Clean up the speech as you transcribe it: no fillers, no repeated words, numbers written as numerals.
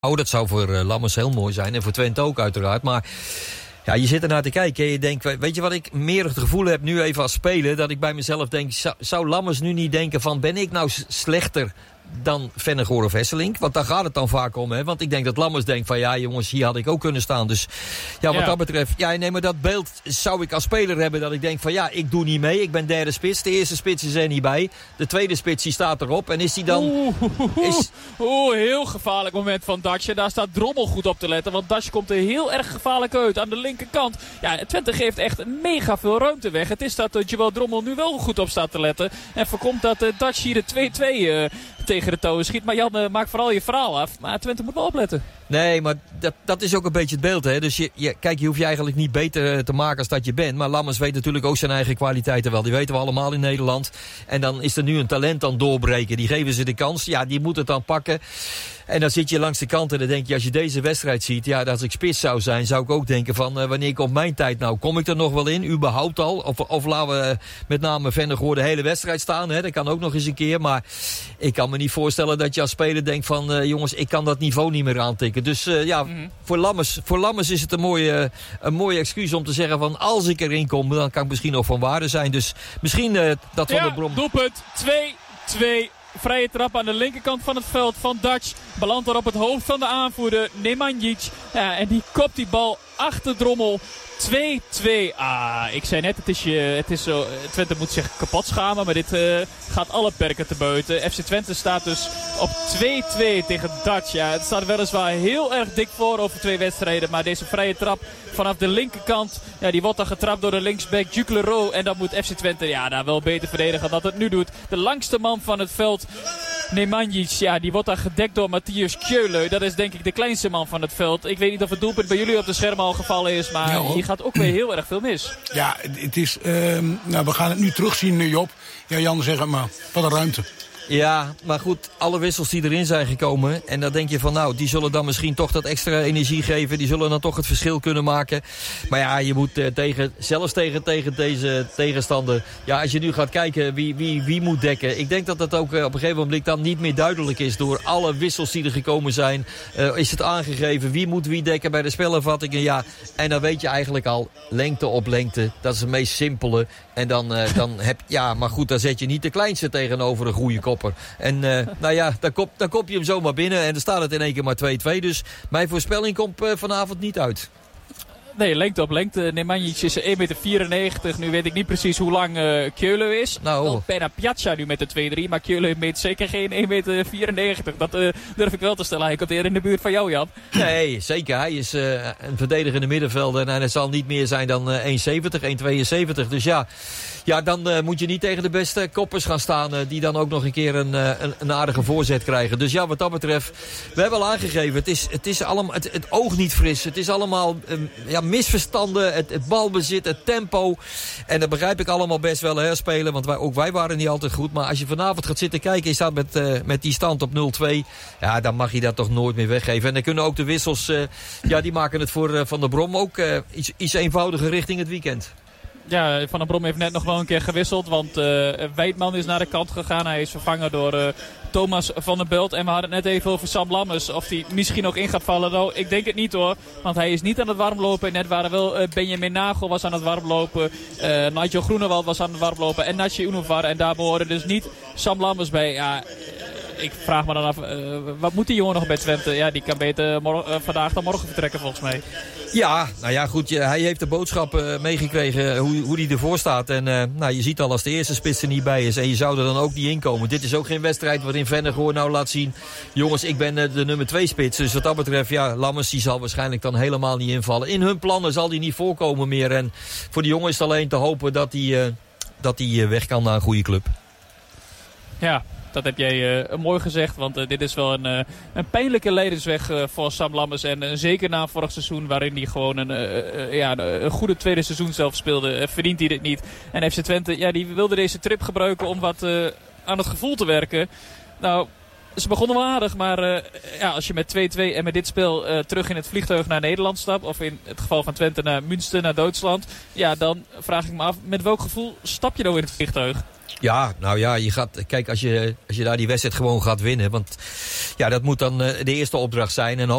Oh, dat zou voor Lammers heel mooi zijn. En voor Twente ook uiteraard. Maar ja, je zit ernaar te kijken. En je denkt, weet je wat ik meer het gevoel heb nu even als speler? Dat ik bij mezelf denk, zou Lammers nu niet denken van... ben ik nou slechter dan Vennegoor of Hesselink? Want daar gaat het dan vaak om. Hè? Want ik denk dat Lammers denkt van... ja jongens, hier had ik ook kunnen staan. Dus ja, wat dat betreft... ja, nee, maar dat beeld zou ik als speler hebben... dat ik denk van ja, ik doe niet mee. Ik ben derde spits. De eerste spits is er niet bij. De tweede spits die staat erop. En is die dan... heel gevaarlijk moment van Datsje. Daar staat Drommel goed op te letten. Want Datsje komt er heel erg gevaarlijk uit. Aan de linkerkant. Ja, Twente geeft echt mega veel ruimte weg. Het is dat Joël Drommel nu wel goed op staat te letten. En voorkomt dat Datsje hier de 2-2 tegen de touwen schiet. Maar Jan, maak vooral je verhaal af. Maar Twente moet wel opletten. Nee, maar dat is ook een beetje het beeld. Hè? Dus kijk, je hoeft je eigenlijk niet beter te maken als dat je bent. Maar Lammers weet natuurlijk ook zijn eigen kwaliteiten wel. Die weten we allemaal in Nederland. En dan is er nu een talent aan doorbreken. Die geven ze de kans. Ja, die moet het dan pakken. En dan zit je langs de kant en dan denk je, als je deze wedstrijd ziet... ja, als ik spits zou zijn, zou ik ook denken van... wanneer komt mijn tijd nou? Kom ik er nog wel in? Überhaupt al? Of laten we met name Vennegoor de hele wedstrijd staan? Hè? Dat kan ook nog eens een keer. Maar ik kan me niet voorstellen dat je als speler denkt van... jongens, ik kan dat niveau niet meer aantikken. Dus voor Lammers is het een mooie excuus om te zeggen van... als ik erin kom, dan kan ik misschien nog van waarde zijn. Dus misschien dat Van der Brom... doelpunt 2-2. Vrije trap aan de linkerkant van het veld van Dutch. Belandt er op het hoofd van de aanvoerder Nemanjic. Ja, en die kopt die bal achter Drommel. 2-2. Ik zei net, het is zo, Twente moet zich kapot schamen. Maar dit gaat alle perken te buiten. FC Twente staat dus op 2-2 tegen Dutch. Ja, het staat weliswaar heel erg dik voor over 2 wedstrijden. Maar deze vrije trap vanaf de linkerkant, ja, die wordt dan getrapt door de linksback Duclerot. En dan moet FC Twente daar wel beter verdedigen dan dat het nu doet. De langste man van het veld, Nemanjic, ja, die wordt dan gedekt door Matthias Kjöle. Dat is denk ik de kleinste man van het veld. Ik weet niet of het doelpunt bij jullie op de schermen al gevallen is. Maar hier gaat ook weer heel erg veel mis. Ja, het is... we gaan het nu terugzien, Job. Ja, Jan, zeg het maar. Wat een ruimte. Ja, maar goed, alle wissels die erin zijn gekomen... en dan denk je van nou, die zullen dan misschien toch dat extra energie geven... die zullen dan toch het verschil kunnen maken. Maar ja, je moet zelfs tegen deze tegenstander... ja, als je nu gaat kijken wie moet dekken... ik denk dat dat ook op een gegeven moment dan niet meer duidelijk is... door alle wissels die er gekomen zijn. Is het aangegeven, wie moet wie dekken bij de spelervattingen? Ja, en dan weet je eigenlijk al, lengte op lengte. Dat is het meest simpele. En dan maar goed, dan zet je niet de kleinste tegenover een goede kopper. En dan kop je hem zomaar binnen en dan staat het in één keer maar 2-2. Dus mijn voorspelling komt vanavond niet uit. Nee, lengte op lengte. Nemanjic is 1,94 meter. Nu weet ik niet precies hoe lang Kjöle is. Wel bijna Piazza nu met de 2-3. Maar Kjöle meet zeker geen 1,94 meter. Dat durf ik wel te stellen. Hij komt hier in de buurt van jou, Jan. Nee, zeker. Hij is een verdedigende middenvelder. En hij zal niet meer zijn dan 1,70, 1,72. Dus ja, dan moet je niet tegen de beste koppers gaan staan. Die dan ook nog een keer een aardige voorzet krijgen. Dus ja, wat dat betreft, we hebben al aangegeven. Het is allemaal, het oog niet fris. Het is allemaal misverstanden. Het balbezit, het tempo. En dat begrijp ik allemaal best wel, hè, spelen. Want ook wij waren niet altijd goed. Maar als je vanavond gaat zitten kijken, je staat met die stand op 0-2. Ja, dan mag je dat toch nooit meer weggeven. En dan kunnen ook de wissels, die maken het voor Van der Brom ook iets eenvoudiger richting het weekend. Ja, Van der Brom heeft net nog wel een keer gewisseld. Want Wijtman is naar de kant gegaan. Hij is vervangen door Thomas van der Belt. En we hadden het net even over Sam Lammers. Of hij misschien nog in gaat vallen. Nou, ik denk het niet hoor. Want hij is niet aan het warmlopen. En net waren wel Benjamin Nagel was aan het warmlopen. Nigel Groenewald was aan het warmlopen. En Nachi Unovar. En daar behoorde dus niet Sam Lammers bij. Ja, ik vraag me dan af, wat moet die jongen nog bij Twente? Ja, die kan beter vandaag dan morgen vertrekken volgens mij. Ja, nou ja, goed. Hij heeft de boodschap meegekregen hoe hij ervoor staat. En je ziet al als de eerste spits er niet bij is. En je zou er dan ook niet in komen. Dit is ook geen wedstrijd waarin Vennegoor nou laat zien. Jongens, ik ben de nummer 2 spits. Dus wat dat betreft, ja, Lammers die zal waarschijnlijk dan helemaal niet invallen. In hun plannen zal die niet voorkomen meer. En voor die jongen is het alleen te hopen dat hij weg kan naar een goede club. Ja. Dat heb jij mooi gezegd, want dit is wel een pijnlijke levensweg voor Sam Lammers. En zeker na vorig seizoen, waarin hij gewoon een goede tweede seizoen zelf speelde, verdient hij dit niet. En FC Twente, die wilde deze trip gebruiken om wat aan het gevoel te werken. Nou, ze begonnen wel aardig, maar als je met 2-2 en met dit spel terug in het vliegtuig naar Nederland stapt, of in het geval van Twente naar Münster, naar Duitsland, ja, dan vraag ik me af, met welk gevoel stap je nou in het vliegtuig? Ja, nou ja, kijk, als je daar die wedstrijd gewoon gaat winnen. Want ja, dat moet dan de eerste opdracht zijn. En